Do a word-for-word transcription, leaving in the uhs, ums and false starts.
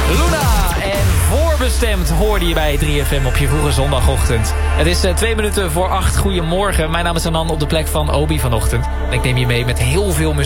Luna en Voorbestemd hoorde je bij drie F M op je vroege zondagochtend. Het is uh, twee minuten voor acht. Goedemorgen. Mijn naam is Anan op de plek van Obi vanochtend. En ik neem je mee met heel veel muziek.